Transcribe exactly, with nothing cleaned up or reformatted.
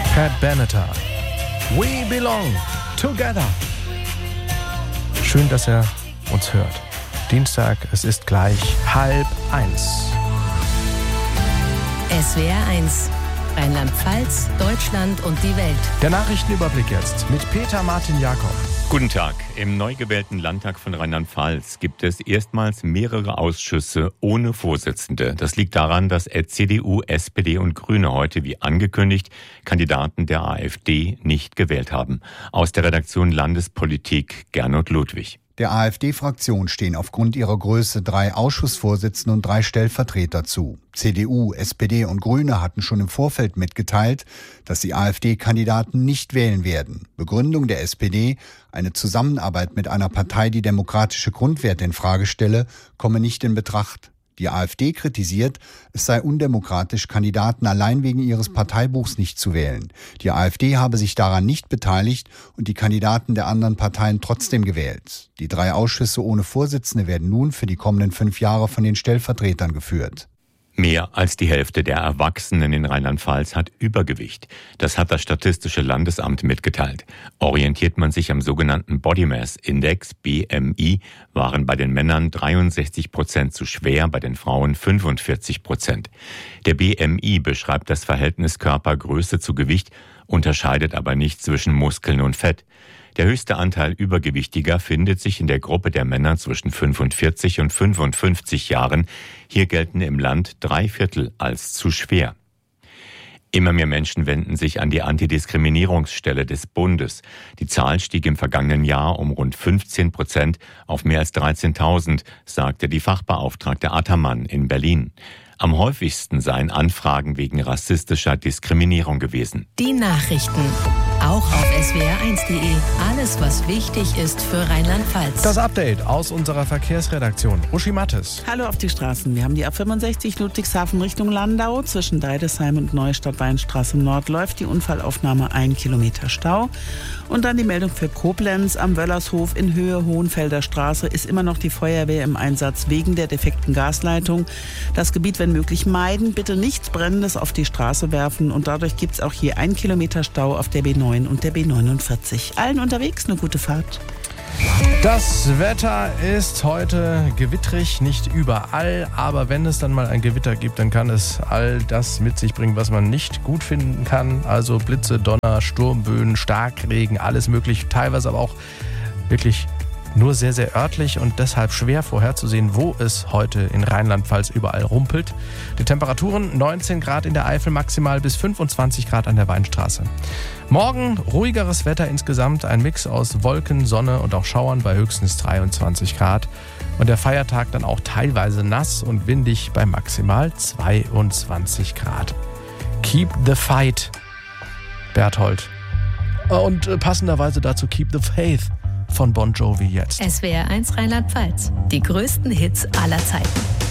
Pat Benatar. We belong together. Schön, dass er uns hört. Dienstag, es ist gleich halb eins. S W R eins. Rheinland-Pfalz, Deutschland und die Welt. Der Nachrichtenüberblick jetzt mit Peter Martin Jakob. Guten Tag. Im neu gewählten Landtag von Rheinland-Pfalz gibt es erstmals mehrere Ausschüsse ohne Vorsitzende. Das liegt daran, dass C D U, S P D und Grüne heute, wie angekündigt, Kandidaten der AfD nicht gewählt haben. Aus der Redaktion Landespolitik Gernot Ludwig. Der AfD-Fraktion stehen aufgrund ihrer Größe drei Ausschussvorsitzende und drei Stellvertreter zu. C D U, S P D und Grüne hatten schon im Vorfeld mitgeteilt, dass sie AfD-Kandidaten nicht wählen werden. Begründung der S P D: eine Zusammenarbeit mit einer Partei, die demokratische Grundwerte in Frage stelle, komme nicht in Betracht. Die AfD kritisiert, es sei undemokratisch, Kandidaten allein wegen ihres Parteibuchs nicht zu wählen. Die AfD habe sich daran nicht beteiligt und die Kandidaten der anderen Parteien trotzdem gewählt. Die drei Ausschüsse ohne Vorsitzende werden nun für die kommenden fünf Jahre von den Stellvertretern geführt. Mehr als die Hälfte der Erwachsenen in Rheinland-Pfalz hat Übergewicht. Das hat das Statistische Landesamt mitgeteilt. Orientiert man sich am sogenannten Body Mass Index, B M I, waren bei den Männern dreiundsechzig Prozent zu schwer, bei den Frauen fünfundvierzig Prozent. Der B M I beschreibt das Verhältnis Körpergröße zu Gewicht, unterscheidet aber nicht zwischen Muskeln und Fett. Der höchste Anteil Übergewichtiger findet sich in der Gruppe der Männer zwischen fünfundvierzig und fünfundfünfzig Jahren. Hier gelten im Land drei Viertel als zu schwer. Immer mehr Menschen wenden sich an die Antidiskriminierungsstelle des Bundes. Die Zahl stieg im vergangenen Jahr um rund fünfzehn Prozent auf mehr als dreizehntausend, sagte die Fachbeauftragte Attermann in Berlin. Am häufigsten seien Anfragen wegen rassistischer Diskriminierung gewesen. Die Nachrichten. Auch auf S W R eins punkt de. Alles, was wichtig ist für Rheinland-Pfalz. Das Update aus unserer Verkehrsredaktion. Uschi Mattes. Hallo auf die Straßen. Wir haben die A fünfundsechzig Ludwigshafen Richtung Landau. Zwischen Deidesheim und Neustadt-Weinstraße Nord läuft die Unfallaufnahme ein Kilometer Stau. Und dann die Meldung für Koblenz. Am Wöllershof in Höhe Hohenfelder Straße ist immer noch die Feuerwehr im Einsatz wegen der defekten Gasleitung. Das Gebiet, wenn möglich, meiden. Bitte nichts Brennendes auf die Straße werfen. Und dadurch gibt es auch hier ein Kilometer Stau auf der B neun und der B neunundvierzig. Allen unterwegs eine gute Fahrt. Das Wetter ist heute gewittrig, nicht überall, aber wenn es dann mal ein Gewitter gibt, dann kann es all das mit sich bringen, was man nicht gut finden kann. Also Blitze, Donner, Sturmböen, Starkregen, alles möglich, teilweise aber auch wirklich nur sehr, sehr örtlich und deshalb schwer vorherzusehen, wo es heute in Rheinland-Pfalz überall rumpelt. Die Temperaturen neunzehn Grad in der Eifel, maximal bis fünfundzwanzig Grad an der Weinstraße. Morgen ruhigeres Wetter insgesamt, ein Mix aus Wolken, Sonne und auch Schauern bei höchstens dreiundzwanzig Grad. Und der Feiertag dann auch teilweise nass und windig bei maximal zweiundzwanzig Grad. Keep the fight, Berthold. Und passenderweise dazu Keep the faith von Bon Jovi jetzt. S W R eins Rheinland-Pfalz. Die größten Hits aller Zeiten.